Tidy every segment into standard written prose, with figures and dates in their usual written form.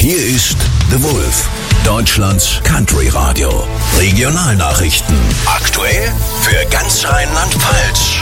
Hier ist The Wolf, Deutschlands Country Radio. Regionalnachrichten. Aktuell für ganz Rheinland-Pfalz.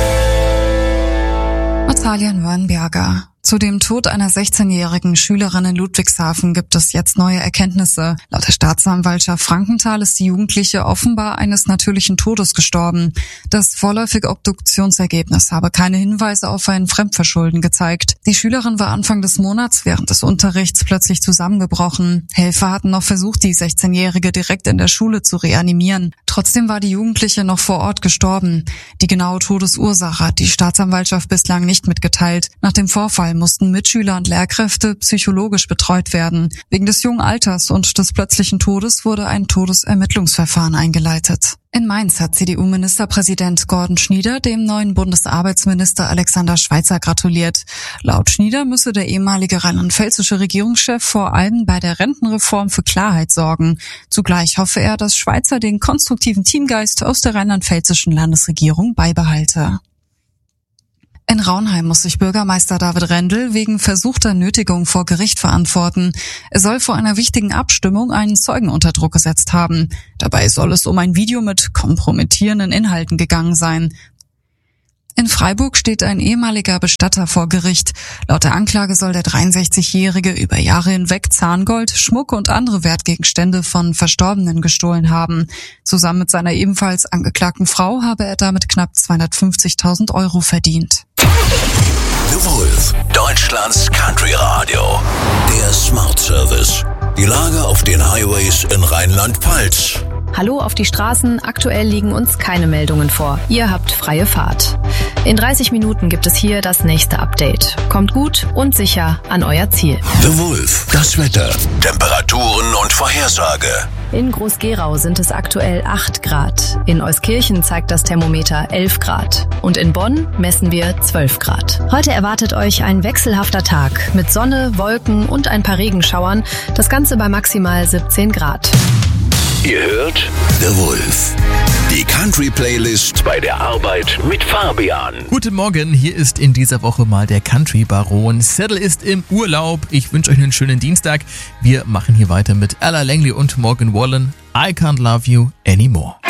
Natalia Wörnberger. Zu dem Tod einer 16-jährigen Schülerin in Ludwigshafen gibt es jetzt neue Erkenntnisse. Laut der Staatsanwaltschaft Frankenthal ist die Jugendliche offenbar eines natürlichen Todes gestorben. Das vorläufige Obduktionsergebnis habe keine Hinweise auf ein Fremdverschulden gezeigt. Die Schülerin war Anfang des Monats während des Unterrichts plötzlich zusammengebrochen. Helfer hatten noch versucht, die 16-Jährige direkt in der Schule zu reanimieren. Trotzdem war die Jugendliche noch vor Ort gestorben. Die genaue Todesursache hat die Staatsanwaltschaft bislang nicht mitgeteilt. Nach dem Vorfall mussten Mitschüler und Lehrkräfte psychologisch betreut werden. Wegen des jungen Alters und des plötzlichen Todes wurde ein Todesermittlungsverfahren eingeleitet. In Mainz hat CDU-Ministerpräsident Gordon Schnieder dem neuen Bundesarbeitsminister Alexander Schweitzer gratuliert. Laut Schnieder müsse der ehemalige rheinland-pfälzische Regierungschef vor allem bei der Rentenreform für Klarheit sorgen. Zugleich hoffe er, dass Schweitzer den konstruktiven Teamgeist aus der rheinland-pfälzischen Landesregierung beibehalte. In Raunheim muss sich Bürgermeister David Rendel wegen versuchter Nötigung vor Gericht verantworten. Er soll vor einer wichtigen Abstimmung einen Zeugen unter Druck gesetzt haben. Dabei soll es um ein Video mit kompromittierenden Inhalten gegangen sein. In Freiburg steht ein ehemaliger Bestatter vor Gericht. Laut der Anklage soll der 63-Jährige über Jahre hinweg Zahngold, Schmuck und andere Wertgegenstände von Verstorbenen gestohlen haben. Zusammen mit seiner ebenfalls angeklagten Frau habe er damit knapp 250.000 € verdient. The Wolf, Deutschlands Country Radio. Der Smart Service. Die Lage auf den Highways in Rheinland-Pfalz. Hallo auf die Straßen, aktuell liegen uns keine Meldungen vor. Ihr habt freie Fahrt. In 30 Minuten gibt es hier das nächste Update. Kommt gut und sicher an euer Ziel. The Wolf, das Wetter, Temperaturen und Vorhersage. In Groß-Gerau sind es aktuell 8 Grad. In Euskirchen zeigt das Thermometer 11 Grad. Und in Bonn messen wir 12 Grad. Heute erwartet euch ein wechselhafter Tag mit Sonne, Wolken und ein paar Regenschauern. Das Ganze bei maximal 17 Grad. Ihr hört The Wolf. Die Country-Playlist bei der Arbeit mit Fabian. Guten Morgen, hier ist in dieser Woche mal der Country-Baron. Saddle ist im Urlaub. Ich wünsche euch einen schönen Dienstag. Wir machen hier weiter mit Ella Langley und Morgan Wallen. I Can't Love You Anymore.